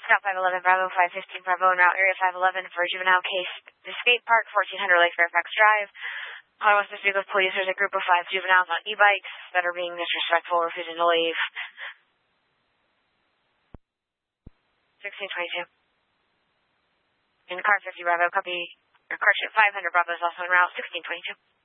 Scout 511, Bravo 515, Bravo, en route area 511 for juvenile case. The skate park, 1400 Lake Fairfax Drive. Ottawa Pacific Police, there's a group of 5 juveniles on e-bikes that are being disrespectful, refusing to leave. 1622. In car 50 Bravo, copy. Car ship 500 Bravo is also en route, 1622.